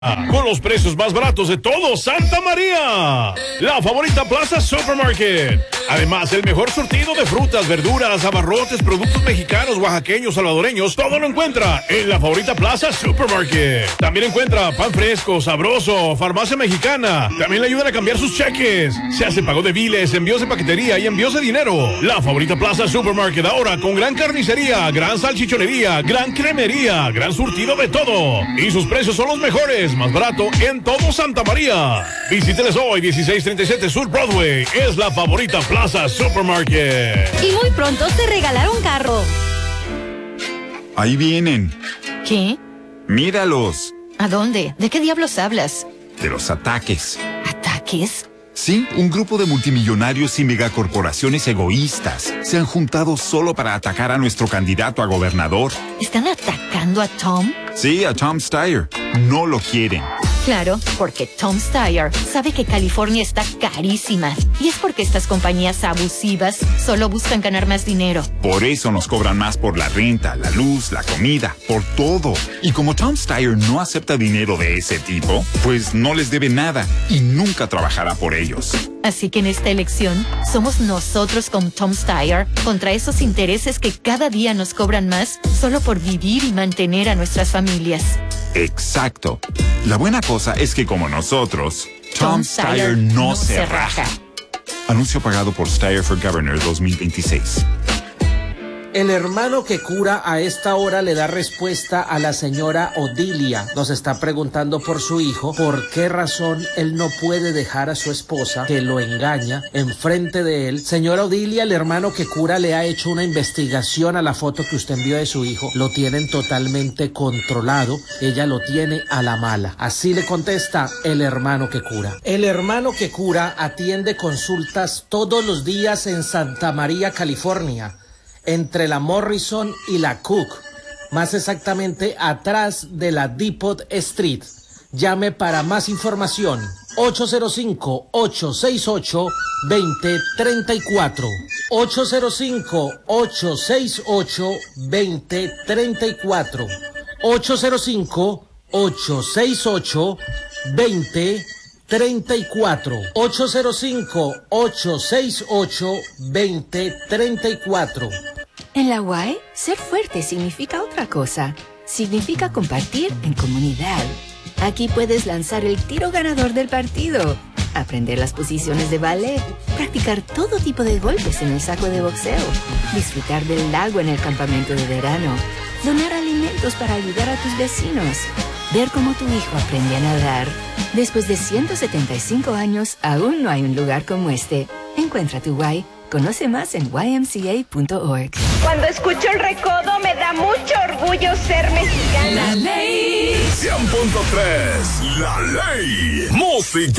Con los precios más baratos de todo Santa María. La Favorita Plaza Supermarket. Además, el mejor surtido de frutas, verduras, abarrotes, productos mexicanos, oaxaqueños, salvadoreños. Todo lo encuentra en La Favorita Plaza Supermarket. También encuentra pan fresco, sabroso, farmacia mexicana. También le ayudan a cambiar sus cheques. Se hace pago de biles, envíos de paquetería y envíos de dinero. La Favorita Plaza Supermarket ahora con gran carnicería, gran salchichonería, gran cremería, gran surtido de todo. Y sus precios son los mejores. Más barato en todo Santa María. Visíteles hoy, 1637 Sur Broadway. Es La Favorita Plaza Supermarket. Y muy pronto te regalarán carro. Ahí vienen. ¿Qué? Míralos. ¿A dónde? ¿De qué diablos hablas? De los ataques. ¿Ataques? Sí, un grupo de multimillonarios y megacorporaciones egoístas se han juntado solo para atacar a nuestro candidato a gobernador. ¿Están atacando a Tom? Sí, a Tom Steyer. No lo quieren. Claro, porque Tom Steyer sabe que California está carísima. Y es porque estas compañías abusivas solo buscan ganar más dinero. Por eso nos cobran más por la renta, la luz, la comida, por todo. Y como Tom Steyer no acepta dinero de ese tipo, pues no les debe nada y nunca trabajará por ellos. Así que en esta elección, somos nosotros con Tom Steyer contra esos intereses que cada día nos cobran más solo por vivir y mantener a nuestras familias. Exacto. La buena cosa es que como nosotros, Tom Steyer no se raja. Anuncio pagado por Steyer for Governor 2026. El hermano que cura a esta hora le da respuesta a la señora Odilia. Nos está preguntando por su hijo, por qué razón él no puede dejar a su esposa, que lo engaña, enfrente de él. Señora Odilia, el hermano que cura le ha hecho una investigación a la foto que usted envió de su hijo. Lo tienen totalmente controlado. Ella lo tiene a la mala. Así le contesta el hermano que cura. El hermano que cura atiende consultas todos los días en Santa María, California, entre la Morrison y la Cook, más exactamente atrás de la Depot Street. Llame para más información. 805-868-2034. 805-868-2034. 805-868-2034. 805-868-2034. En la UAE, ser fuerte significa otra cosa. Significa compartir en comunidad. Aquí puedes lanzar el tiro ganador del partido, aprender las posiciones de ballet, practicar todo tipo de golpes en el saco de boxeo, disfrutar del lago en el campamento de verano, donar alimentos para ayudar a tus vecinos, ver cómo tu hijo aprende a nadar. Después de 175 años, aún no hay un lugar como este. Encuentra tu Y. Conoce más en ymca.org. Cuando escucho el recodo me da mucho orgullo ser mexicana. La ley 100.3, la ley. Música